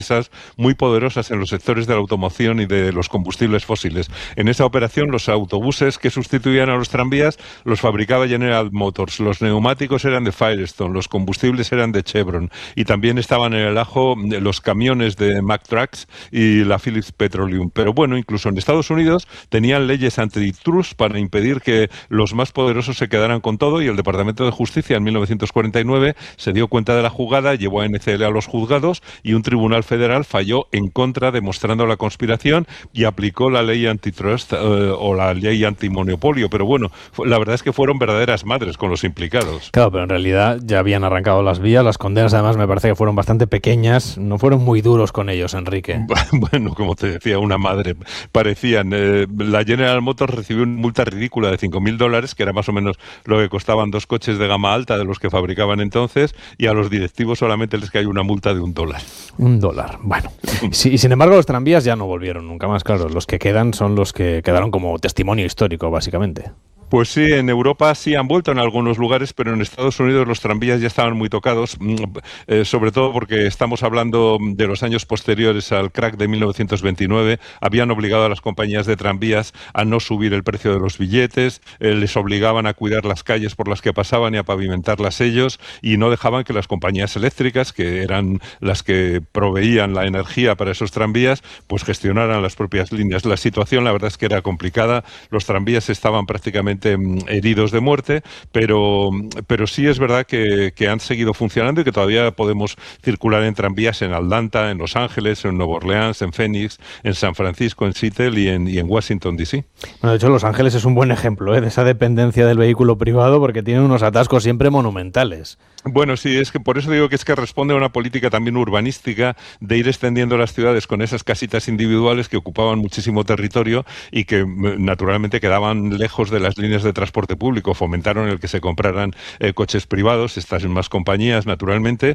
muy poderosas en los sectores de la automoción y de los combustibles fósiles. En esa operación, los autobuses que sustituían a los tranvías los fabricaba General Motors, los neumáticos eran de Firestone, los combustibles eran de Chevron, y también estaban en el ajo los camiones de Mack Trucks y la Phillips Petroleum. Pero bueno, incluso en Estados Unidos tenían leyes antitrust para impedir que los más poderosos se quedaran con todo, y el Departamento de Justicia en 1949 se dio cuenta de la jugada, llevó a NCL a los juzgados y un tribunal federal falló en contra, demostrando la conspiración, y aplicó la ley antitrust o la ley antimonopolio. Pero bueno, la verdad es que fueron verdaderas madres con los implicados. Claro, pero en realidad ya habían arrancado las vías, las condenas además me parece que fueron bastante pequeñas, no fueron muy duros con ellos, Enrique. Bueno, como te decía, una madre parecían. La General Motors recibió una multa ridícula de $5,000, que era más o menos lo que costaban 2 coches de gama alta de los que fabricaban entonces, y a los directivos solamente les cayó una multa de $1. $1, bueno. Sí, y sin embargo los tranvías ya no volvieron nunca más, claro. Los que quedan son los que quedaron como testimonio histórico, básicamente. Pues sí, en Europa sí han vuelto en algunos lugares, pero en Estados Unidos los tranvías ya estaban muy tocados, sobre todo porque estamos hablando de los años posteriores al crack de 1929. Habían obligado a las compañías de tranvías a no subir el precio de los billetes, les obligaban a cuidar las calles por las que pasaban y a pavimentarlas ellos, y no dejaban que las compañías eléctricas, que eran las que proveían la energía para esos tranvías, pues gestionaran las propias líneas. La situación, la verdad, es que era complicada. Los tranvías estaban prácticamente heridos de muerte, pero sí es verdad que han seguido funcionando y que todavía podemos circular en tranvías en Atlanta, en Los Ángeles, en Nueva Orleans, en Phoenix, en San Francisco, en Seattle y en Washington, D.C. Bueno, de hecho, Los Ángeles es un buen ejemplo de esa dependencia del vehículo privado, porque tienen unos atascos siempre monumentales. Bueno, sí, es que por eso digo que es que responde a una política también urbanística de ir extendiendo las ciudades con esas casitas individuales que ocupaban muchísimo territorio y que naturalmente quedaban lejos de las líneas de transporte público. Fomentaron el que se compraran coches privados, estas más compañías naturalmente,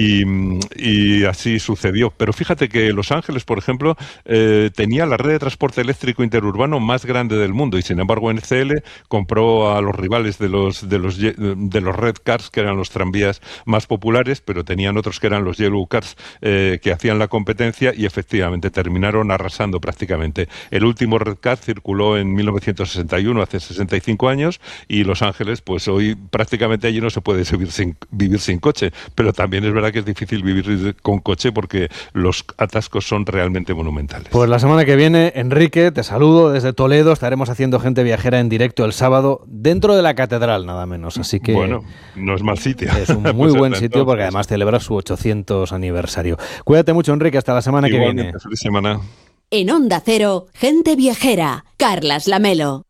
y así sucedió. Pero fíjate que Los Ángeles, por ejemplo, tenía la red de transporte eléctrico interurbano más grande del mundo, y sin embargo NCL compró a los rivales de los Red Cars, que eran los tranvías más populares, pero tenían otros que eran los Yellow Cars, que hacían la competencia, y efectivamente terminaron arrasando prácticamente. El último Red Car circuló en 1961, hace 65 años, y Los Ángeles, pues hoy prácticamente allí no se puede vivir sin coche, pero también es verdad que es difícil vivir con coche porque los atascos son realmente monumentales. Pues la semana que viene, Enrique, te saludo desde Toledo, estaremos haciendo Gente Viajera en directo el sábado, dentro de la catedral nada menos, así que... Bueno, no es mal sitio. Es un muy buen sitio porque además celebra su 800 aniversario. Cuídate mucho, Enrique, hasta la semana que viene. Feliz semana. En Onda Cero, Gente Viajera, Carlas Lamelo.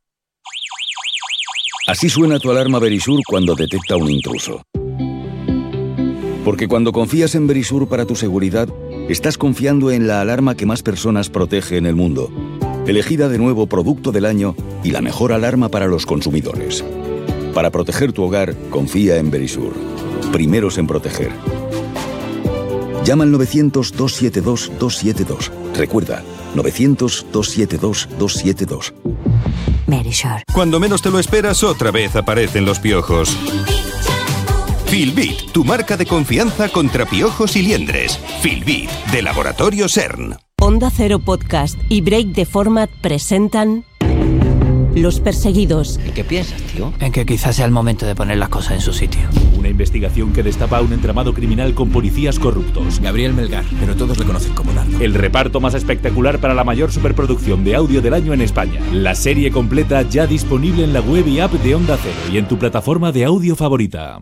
Así suena tu alarma Verisur cuando detecta un intruso. Porque cuando confías en Verisur para tu seguridad, estás confiando en la alarma que más personas protege en el mundo. Elegida de nuevo Producto del Año y la mejor alarma para los consumidores. Para proteger tu hogar, confía en Verisur. Primeros en proteger. Llama al 900-272-272. Recuerda, 900-272-272. Verisur. Cuando menos te lo esperas, otra vez aparecen los piojos. Filbit, tu marca de confianza contra piojos y liendres. Filbit, de Laboratorio CERN. Onda Cero Podcast y Break the Format presentan Los Perseguidos. ¿Y qué piensas, tío? En que quizás sea el momento de poner las cosas en su sitio. Una investigación que destapa un entramado criminal con policías corruptos. Gabriel Melgar, pero todos le conocen como Dardo. El reparto más espectacular para la mayor superproducción de audio del año en España. La serie completa ya disponible en la web y app de Onda Cero y en tu plataforma de audio favorita.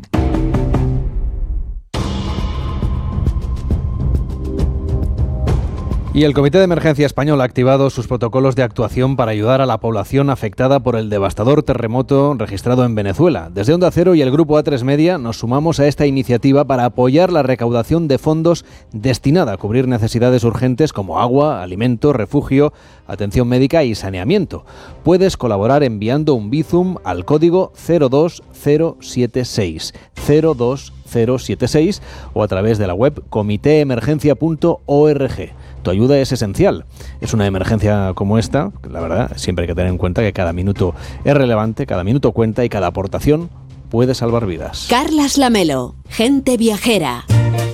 Y el Comité de Emergencia Español ha activado sus protocolos de actuación para ayudar a la población afectada por el devastador terremoto registrado en Venezuela. Desde Onda Cero y el Grupo A3 Media nos sumamos a esta iniciativa para apoyar la recaudación de fondos destinada a cubrir necesidades urgentes como agua, alimento, refugio, atención médica y saneamiento. Puedes colaborar enviando un Bizum al código 02076 02076 o a través de la web comitéemergencia.org. Tu ayuda es esencial. Es una emergencia como esta, la verdad, siempre hay que tener en cuenta que cada minuto es relevante, cada minuto cuenta y cada aportación puede salvar vidas. Carlas Lamelo, Gente Viajera.